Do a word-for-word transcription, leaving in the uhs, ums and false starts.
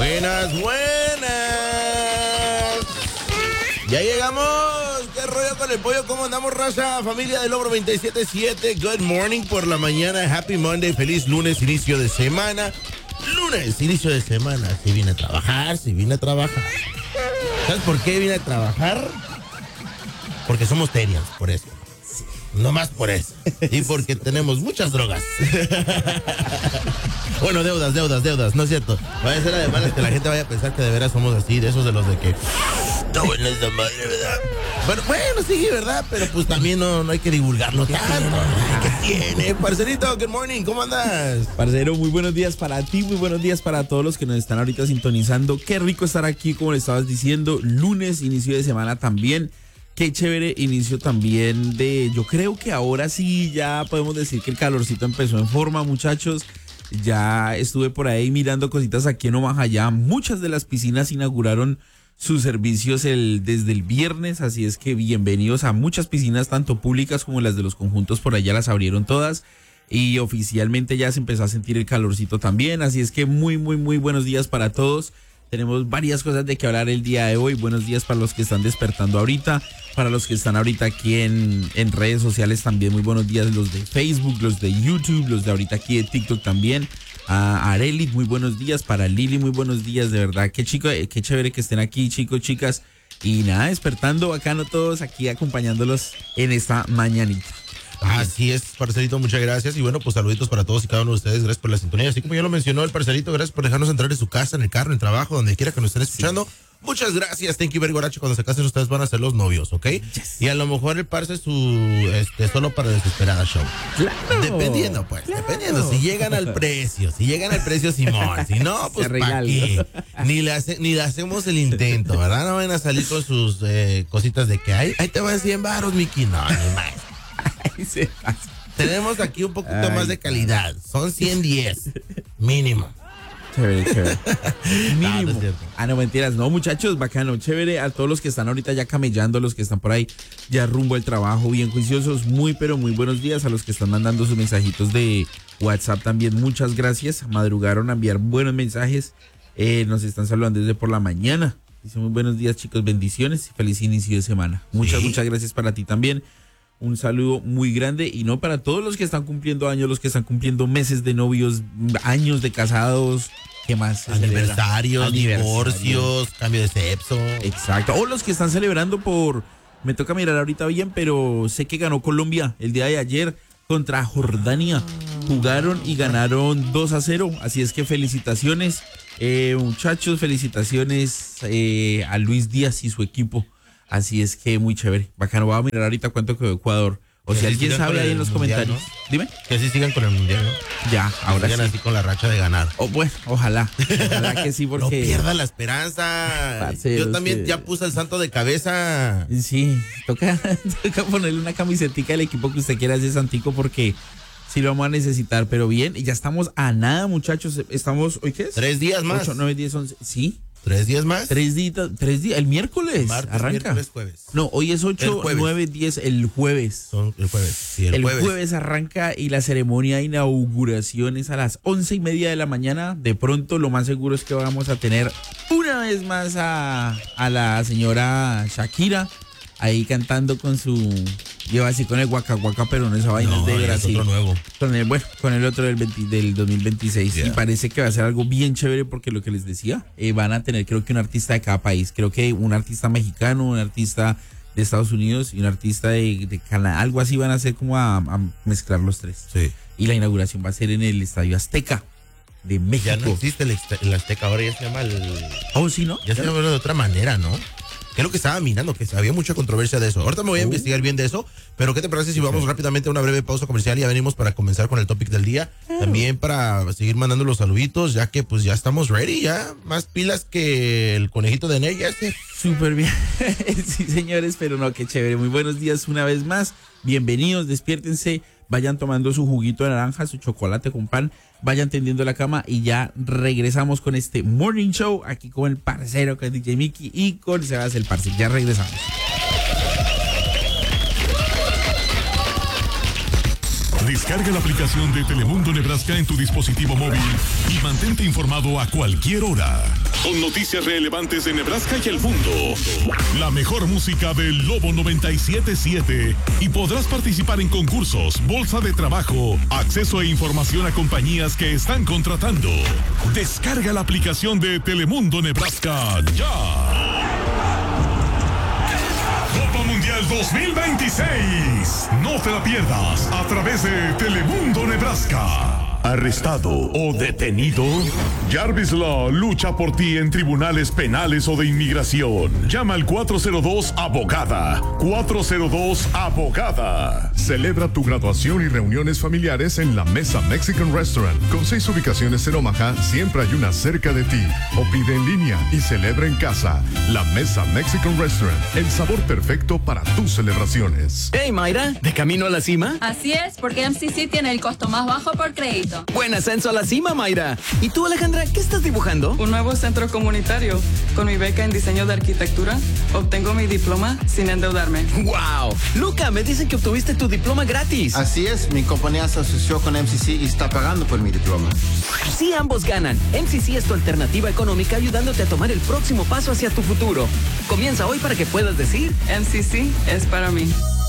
Buenas, buenas. Ya llegamos. ¿Qué rollo con el pollo? ¿Cómo andamos, raza? Familia del Logro veintisiete punto siete. Good morning por la mañana. Happy Monday. Feliz lunes, inicio de semana. Lunes, inicio de semana. Si vine a trabajar, si vine a trabajar. ¿Sabes por qué vine a trabajar? Porque somos terians, por eso. No más por eso. Y porque tenemos muchas drogas. Bueno, deudas, deudas, deudas. No es cierto. Vaya a ser además que la gente vaya a pensar que de veras somos así, de esos de los de que... No, bueno, es de madre, ¿verdad? Bueno, bueno, sí, ¿verdad? Pero pues también no, no hay que divulgarlo tanto. ¿Qué tiene? Parcerito, good morning, ¿cómo andas? Parcero, muy buenos días para ti, muy buenos días para todos los que nos están ahorita sintonizando. Qué rico estar aquí, como le estabas diciendo. Lunes, inicio de semana también. Qué chévere inicio también de... Yo creo que ahora sí ya podemos decir que el calorcito empezó en forma, muchachos. Ya estuve por ahí mirando cositas aquí en Omaha. Ya muchas de las piscinas inauguraron sus servicios el, desde el viernes, así es que bienvenidos a muchas piscinas, tanto públicas como las de los conjuntos, por allá las abrieron todas y oficialmente ya se empezó a sentir el calorcito también, así es que muy, muy, muy buenos días para todos. Tenemos varias cosas de que hablar el día de hoy. Buenos días para los que están despertando ahorita, para los que están ahorita aquí en, en redes sociales también. Muy buenos días los de Facebook, los de YouTube, los de ahorita aquí de TikTok también. A Areli, muy buenos días. Para Lili, muy buenos días. De verdad, qué chico, qué chévere que estén aquí, chicos, chicas. Y nada, despertando bacano todos aquí acompañándolos en esta mañanita. Así es, parcerito, muchas gracias. Y bueno, pues saluditos para todos y cada uno de ustedes. Gracias por la sintonía. Así como ya lo mencionó el parcerito, gracias por dejarnos entrar en su casa, en el carro, en el trabajo, donde quiera que nos estén escuchando. Sí. Muchas gracias. Thank you very much. Cuando se casen ustedes van a ser los novios, ¿ok? Yes. Y a lo mejor el parce es su este, solo para desesperada show. Claro. Dependiendo, pues. Claro. Dependiendo. Si llegan al precio. Si llegan al precio, Simón. Si no, pues ¿para qué? Ni le, hace, ni le hacemos el intento, ¿verdad? No van a salir con sus eh, cositas de que ahí, ahí te van cien baros, Miki. No, ni más. Ahí se pasa. Tenemos aquí un poquito Ay, más de calidad. Son ciento diez. Mínimo. Chévere, chévere. Mínimo. No, no es ah, no, mentiras. No, muchachos, bacano. Chévere a todos los que están ahorita ya camellando, los que están por ahí ya rumbo al trabajo, bien juiciosos. Muy, pero muy buenos días a los que están mandando sus mensajitos de WhatsApp también. Muchas gracias. Madrugaron a enviar buenos mensajes. Eh, nos están saludando desde por la mañana. Dice muy buenos días, chicos. Bendiciones y feliz inicio de semana. Muchas, ¿sí? Muchas gracias para ti también. Un saludo muy grande y no para todos los que están cumpliendo años, los que están cumpliendo meses de novios, años de casados, ¿qué más? Aniversarios, Aniversario. divorcios, cambio de sexo. Exacto. O los que están celebrando por, me toca mirar ahorita bien, pero sé que ganó Colombia el día de ayer contra Jordania. Jugaron y ganaron dos a cero. Así es que felicitaciones, eh, muchachos, felicitaciones eh, a Luis Díaz y su equipo. Así es que muy chévere. Bacano, voy a mirar ahorita cuánto quedó Ecuador. O si alguien sabe ahí en los mundial, comentarios. ¿No? Dime. Que así sigan con el mundial, ¿no? Ya, que ahora sigan sí. así con la racha de ganar. Oh, bueno, ojalá. Ojalá que sí, porque... No pierda la esperanza. Parceros, yo también que... ya puse el santo de cabeza. Sí, toca, toca ponerle una camisetica al equipo que usted quiera ese santico porque... Sí lo vamos a necesitar, pero bien, ya estamos a nada, muchachos. Estamos, ¿hoy qué es? Tres días más. Ocho, nueve, diez, once. ¿Sí? ¿Tres días más? Tres días, tres días, el miércoles. Martes, arranca. Miércoles, jueves. No, hoy es ocho, nueve, diez, el jueves. Son el jueves, sí, el, el jueves. jueves arranca y la ceremonia de inauguración es a las once y media de la mañana. De pronto, lo más seguro es que vamos a tener una vez más a, a la señora Shakira ahí cantando con su... Lleva así con el Waka Waka, pero no esa vaina no, de Brasil. Es otro nuevo. Con el, bueno, con el otro del, veinte, del dos mil veintiséis. Yeah. Y parece que va a ser algo bien chévere porque lo que les decía, eh, van a tener creo que un artista de cada país. Creo que un artista mexicano, un artista de Estados Unidos y un artista de, de Canadá. Algo así van a hacer como a, a mezclar los tres. Sí. Y la inauguración va a ser en el Estadio Azteca de México. Ya no existe el, el Azteca, ahora ya se llama el... Oh, sí, ¿no? Ya, ya se llama de otra manera, ¿no? ¿Qué es lo que estaba mirando? Que había mucha controversia de eso. Ahorita me voy a uh. investigar bien de eso, pero ¿qué te parece si vamos rápidamente a una breve pausa comercial y ya venimos para comenzar con el topic del día? Uh. También para seguir mandando los saluditos, ya que pues ya estamos ready, ya más pilas que el conejito de Ney. Este. Súper bien. Sí, señores, pero no, qué chévere. Muy buenos días una vez más. Bienvenidos, despiértense, vayan tomando su juguito de naranja, su chocolate con pan, vayan tendiendo la cama y ya regresamos con este Morning Show aquí con el parcero, con D J Mickey y con Sebas el Parce. Ya regresamos. Descarga la aplicación de Telemundo Nebraska en tu dispositivo móvil y mantente informado a cualquier hora. con noticias relevantes de Nebraska y el mundo. La mejor música del Lobo noventa y siete punto siete y podrás participar en concursos, bolsa de trabajo, acceso e información a compañías que están contratando. Descarga la aplicación de Telemundo Nebraska ya. Copa Mundial dos mil veintiséis. No te la pierdas a través de Telemundo Nebraska. ¿Arrestado o detenido? Jarvis Law lucha por ti en tribunales penales o de inmigración. Llama al cuatro cero dos abogada. cuatro cero dos abogada. Celebra tu graduación y reuniones familiares en La Mesa Mexican Restaurant. Con seis ubicaciones en Omaha, siempre hay una cerca de ti. O pide en línea y celebra en casa. La Mesa Mexican Restaurant. El sabor perfecto para tus celebraciones. Hey, Mayra, ¿de camino a la cima? Así es, porque M C C tiene el costo más bajo por crédito. Buen ascenso a la cima, Mayra. ¿Y tú, Alejandra, qué estás dibujando? Un nuevo centro comunitario. Con mi beca en diseño de arquitectura, obtengo mi diploma sin endeudarme. ¡Wow! Luca, me dicen que obtuviste tu diploma gratis. Así es, mi compañía se asoció con M C C y está pagando por mi diploma. Sí, ambos ganan. M C C es tu alternativa económica ayudándote a tomar el próximo paso hacia tu futuro. Comienza hoy para que puedas decir... M C C es para mí.